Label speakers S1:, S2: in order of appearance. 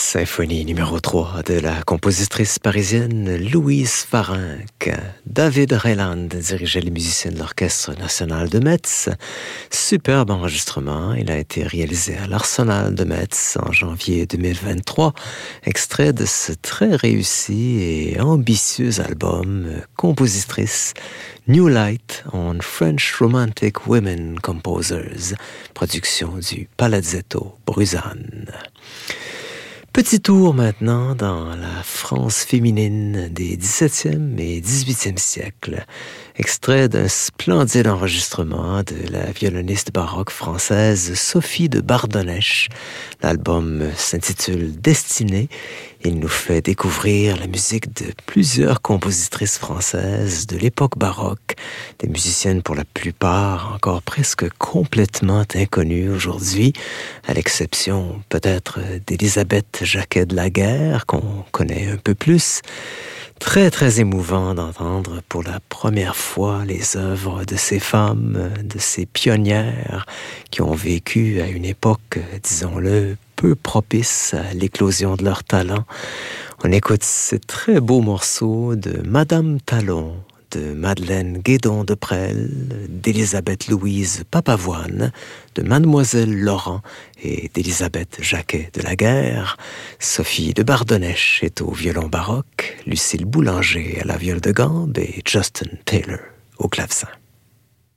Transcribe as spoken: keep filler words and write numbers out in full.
S1: Symphonie numéro trois de la compositrice parisienne Louise Farinck. David Reiland dirigeait les musiciens de l'Orchestre national de Metz. Superbe enregistrement, il a été réalisé à l'Arsenal de Metz en janvier deux mille vingt-trois. Extrait de ce très réussi et ambitieux album compositrice New Light on French Romantic Women Composers, production du Palazzetto Bruzane. Petit tour maintenant dans la France féminine des dix-septième et dix-huitième siècles. Extrait d'un splendide enregistrement de la violoniste baroque française Sophie de Bardonnèche. L'album s'intitule Destinée. Il nous fait découvrir la musique de plusieurs compositrices françaises de l'époque baroque, des musiciennes pour la plupart encore presque complètement inconnues aujourd'hui, à l'exception peut-être d'Élisabeth Jacquet de la Guerre, qu'on connaît un peu plus. Très, très émouvant d'entendre pour la première fois les œuvres de ces femmes, de ces pionnières qui ont vécu à une époque, disons-le, peu propice à l'éclosion de leur talent. On écoute ce très beau morceau de Madame Talon, de Madeleine Guédon de Presles, d'Élisabeth Louise Papavoine, de Mademoiselle Laurent et d'Élisabeth Jacquet de la Guerre. Sophie de Bardonnèche est au violon baroque, Lucille Boulanger à la viole de gambe et Justin Taylor au clavecin.